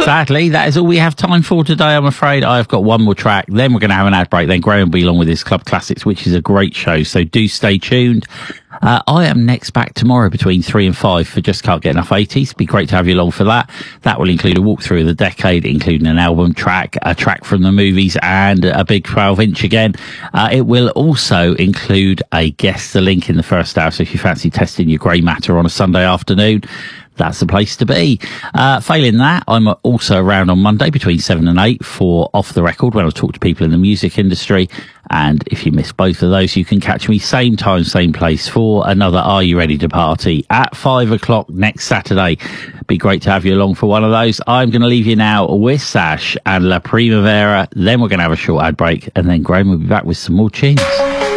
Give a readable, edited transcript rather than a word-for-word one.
Sadly, that is all we have time for today, I'm afraid. I've got one more track, then we're going to have an ad break, then Graham will be along with his Club Classics, which is a great show, so do stay tuned. I am next back tomorrow between 3 and 5 for Just Can't Get Enough 80s. Be great to have you along for that. That will include a walkthrough of the decade, including an album track, a track from the movies, and a big 12-inch again. It will also include a guest, the link in the first hour, so if you fancy testing your grey matter on a Sunday afternoon, that's the place to be. Failing that, I'm also around on Monday between 7 and 8 for Off the Record, when I talk to people in the music industry. And if you miss both of those, you can catch me same time, same place for another Are You Ready to Party at 5 o'clock next Saturday. Be great to have you along for one of those. I'm going to leave you now with Sash and La Primavera. Then we're going to have a short ad break, and then Graham will be back with some more tunes.